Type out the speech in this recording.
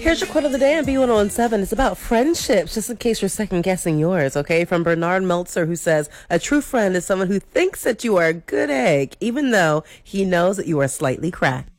Here's your quote of the day on B1017. It's about friendships, just in case you're second guessing yours, okay? From Bernard Meltzer, who says, a true friend is someone who thinks that you are a good egg, even though he knows that you are slightly cracked.